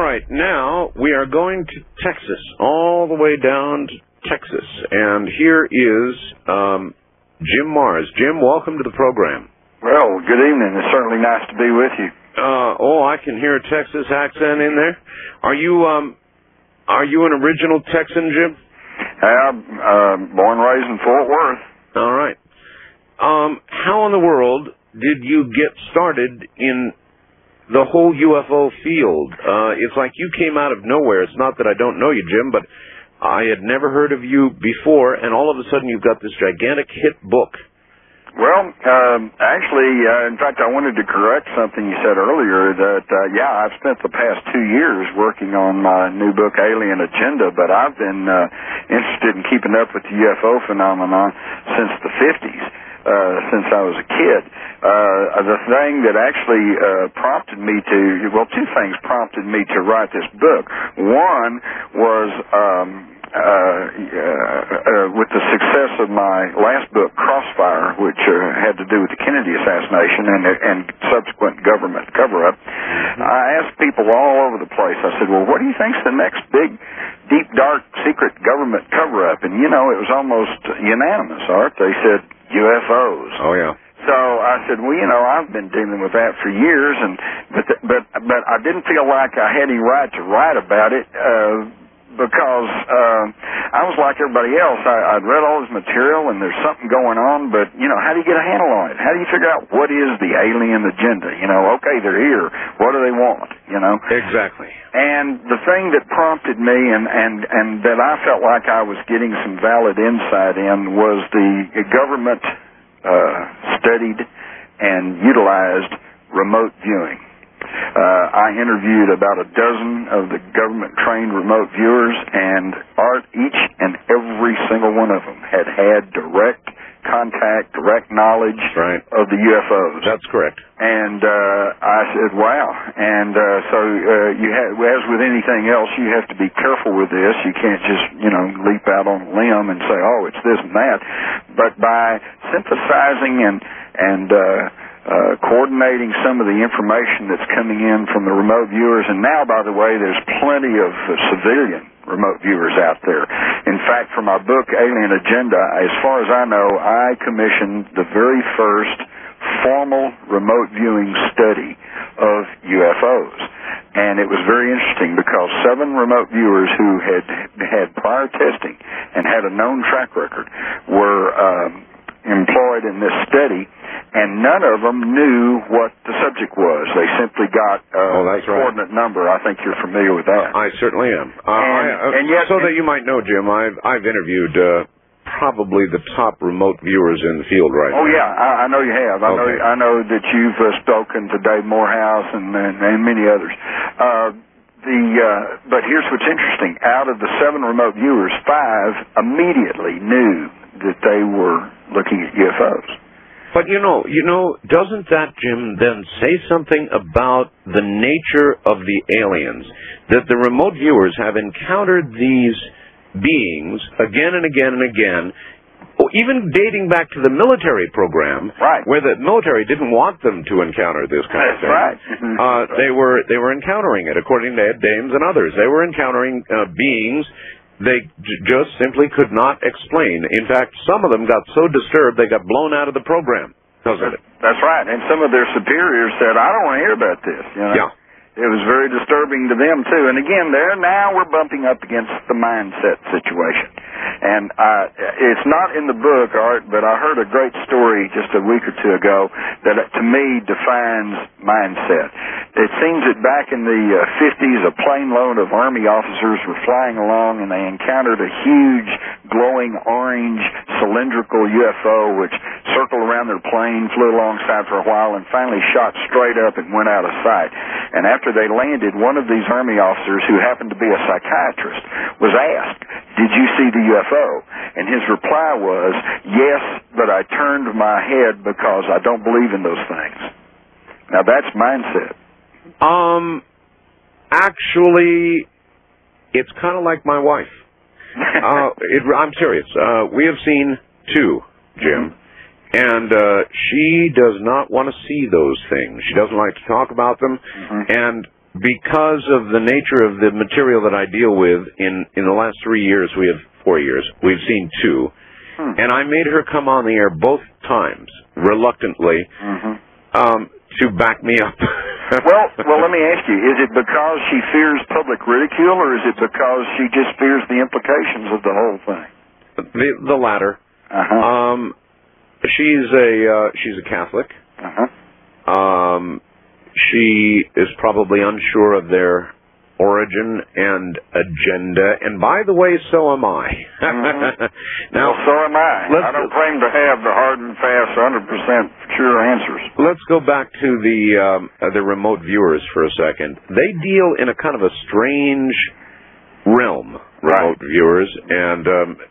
right, now we are going to Texas, all the way down to Texas. And here is Jim Mars. Jim, welcome to the program. Well, good evening. It's certainly nice to be with you. I can hear a Texas accent in there. Are you an original Texan, Jim? I'm born and raised in Fort Worth. All right. How in the world did you get started in the whole UFO field? It's like you came out of nowhere. It's not that I don't know you, Jim, but I had never heard of you before, and all of a sudden you've got this gigantic hit book. Well, actually, in fact, I wanted to correct something you said earlier that, I've spent the past 2 years working on my new book, Alien Agenda, but I've been interested in keeping up with the UFO phenomenon since the 50s, since I was a kid. The thing that actually prompted me to, two things prompted me to write this book. One was with the success of my last book, Crossfire, which had to do with the Kennedy assassination and subsequent government cover-up, I asked people all over the place, I said, well, what do you think's the next big, deep, dark, secret government cover-up? And, it was almost unanimous, Art. They said UFOs. Oh, yeah. So I said, well, I've been dealing with that for years, but I didn't feel like I had any right to write about it, because I was like everybody else. I'd read all this material, and there's something going on, but, how do you get a handle on it? How do you figure out what is the alien agenda? Okay, they're here. What do they want? Exactly. And the thing that prompted me and that I felt like I was getting some valid insight in was the government studied and utilized remote viewing. I interviewed about a dozen of the government-trained remote viewers, and each and every single one of them had direct contact, direct knowledge of the UFOs. That's correct. And I said, wow. And as with anything else, you have to be careful with this. You can't just, leap out on a limb and say, oh, it's this and that. But by synthesizing and coordinating some of the information that's coming in from the remote viewers, and now, by the way, there's plenty of civilian remote viewers out there. In fact, for my book, Alien Agenda, as far as I know, I commissioned the very first formal remote viewing study of UFOs. And it was very interesting because 7 remote viewers who had prior testing and had a known track record were employed in this study, and none of them knew what the subject was. They simply got a coordinate number. I think you're familiar with that. I certainly am. So that you might know, Jim, I've interviewed probably the top remote viewers in the field right now. Oh, yeah, I know you have. I know that you've spoken to Dave Morehouse and many others. But here's what's interesting. Out of the 7 remote viewers, 5 immediately knew that they were looking at UFOs. But, doesn't that, Jim, then say something about the nature of the aliens? That the remote viewers have encountered these beings again and again and again, even dating back to the military program, where the military didn't want them to encounter this kind of thing. Right. They were encountering it, according to Ed Dames and others. They were encountering beings they just simply could not explain. In fact, some of them got so disturbed they got blown out of the program because of it. That's right. And some of their superiors said, I don't want to hear about this. Yeah. It was very disturbing to them, too. And again, now we're bumping up against the mindset situation. And it's not in the book, Art, but I heard a great story just a week or two ago that, to me, defines mindset. It seems that back in the 50s, a plane load of Army officers were flying along, and they encountered a huge, glowing orange, cylindrical UFO, which circled around their plane, flew alongside for a while, and finally shot straight up and went out of sight. And after they landed, one of these Army officers, who happened to be a psychiatrist, was asked, did you see the UFO? And his reply was, yes, but I turned my head because I don't believe in those things. Now, that's mindset. Actually, it's kind of like my wife. I'm serious. We have seen 2, Jim. And she does not want to see those things. She doesn't like to talk about them. And because of the nature of the material that I deal with, in the last 3 years, 4 years, we've seen 2. And I made her come on the air both times, reluctantly, to back me up. well, let me ask you, is it because she fears public ridicule, or is it because she just fears the implications of the whole thing? The latter. She's a Catholic. She is probably unsure of their origin and agenda, and by the way, so am I. Now, well, so am I. I don't claim to have the hard and fast 100% sure answers. Let's go back to the remote viewers for a second. They deal in a kind of a strange realm, remote viewers, and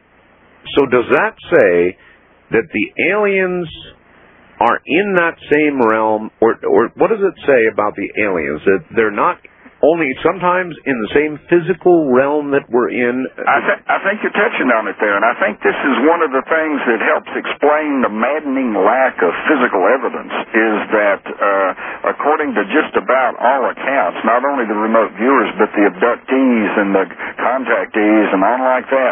so does that say that the aliens are in that same realm, or what does it say about the aliens, that they're not only sometimes in the same physical realm that we're in? I think you're touching on it there, and I think this is one of the things that helps explain the maddening lack of physical evidence, is that according to just about all accounts, not only the remote viewers, but the abductees and the contactees and on like that,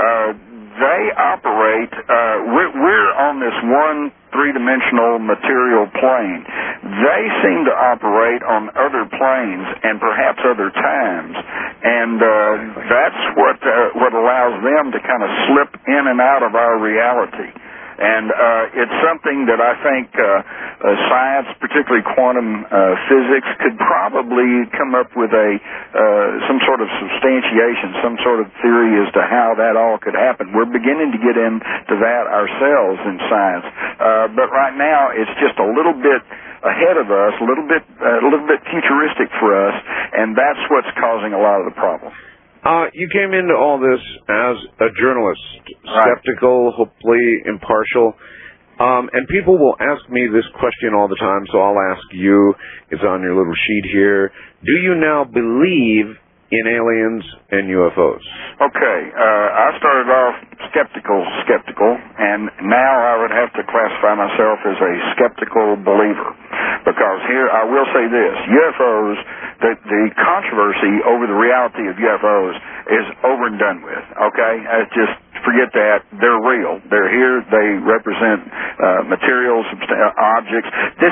they operate, we're on this one three-dimensional material plane. They seem to operate on other planes and perhaps other times, and that's what allows them to kind of slip in and out of our reality. And it's something that I think science, particularly quantum physics, could probably come up with some sort of substantiation, some sort of theory as to how that all could happen. We're beginning to get into that ourselves in science, but right now it's just a little bit ahead of us, a little bit futuristic for us, and that's what's causing a lot of the problem. You came into all this as a journalist, skeptical, hopefully impartial, and people will ask me this question all the time, so I'll ask you. It's on your little sheet here. Do you now believe in aliens and UFOs? Okay, I started off skeptical, and now I would have to classify myself as a skeptical believer, because here I will say this: UFOs, the controversy over the reality of UFOs is over and done with. Okay, just forget that. They're real. They're here. They represent materials, objects. This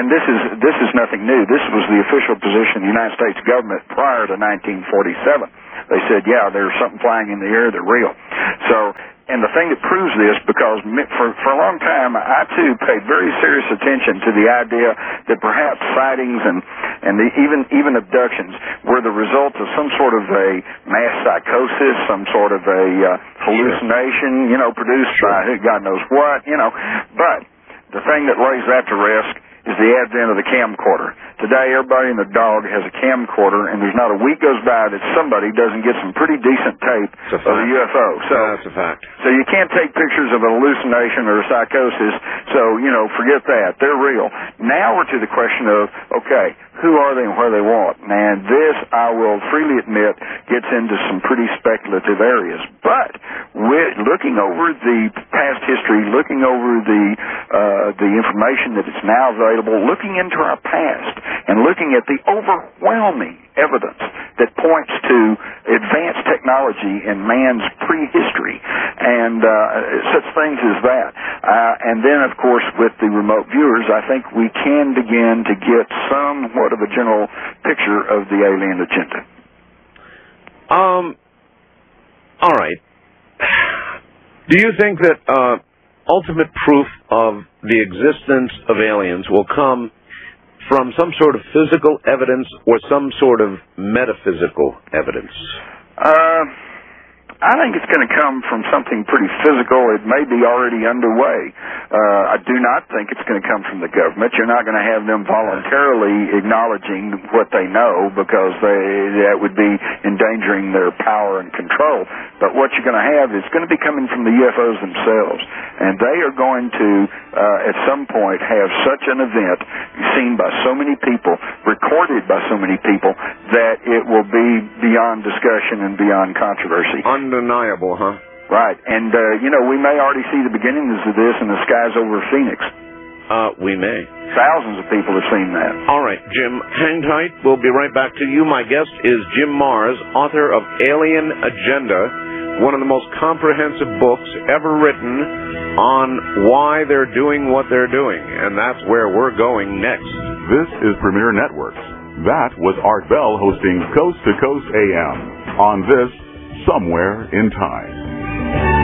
is nothing new. This was the official position of the United States government prior to 1947. They said, yeah, there's something flying in the air. They're real. So, and the thing that proves this, because for a long time, I too paid very serious attention to the idea that perhaps sightings and even abductions were the result of some sort of a mass psychosis, some sort of a hallucination, produced by God knows what, But the thing that lays that to rest is the advent of the camcorder. Today, everybody and their dog has a camcorder, and there's not a week goes by that somebody doesn't get some pretty decent tape of a UFO. So that's a fact. So you can't take pictures of an hallucination or a psychosis, so, forget that. They're real. Now we're to the question of, okay, who are they and where they want? And this, I will freely admit, gets into some pretty speculative areas. But looking over the past history, looking over the information that is now available, looking into our past, and looking at the overwhelming evidence that points to advanced technology in man's prehistory, and such things as that. And then, of course, with the remote viewers, I think we can begin to get somewhat of a general picture of the alien agenda. All right. Do you think that ultimate proof of the existence of aliens will come from some sort of physical evidence or some sort of metaphysical evidence? I think it's going to come from something pretty physical. It may be already underway. I do not think it's going to come from the government. You're not going to have them voluntarily acknowledging what they know, because that would be endangering their power and control. But what you're going to have is going to be coming from the UFOs themselves. And they are going to, at some point, have such an event seen by so many people, recorded by so many people, that it will be beyond discussion and beyond controversy. Undeniable, huh? Right. And, we may already see the beginnings of this in the skies over Phoenix. We may. Thousands of people have seen that. All right, Jim, hang tight. We'll be right back to you. My guest is Jim Marrs, author of Alien Agenda, one of the most comprehensive books ever written on why they're doing what they're doing. And that's where we're going next. This is Premier Networks. That was Art Bell hosting Coast to Coast AM on this Somewhere in Time.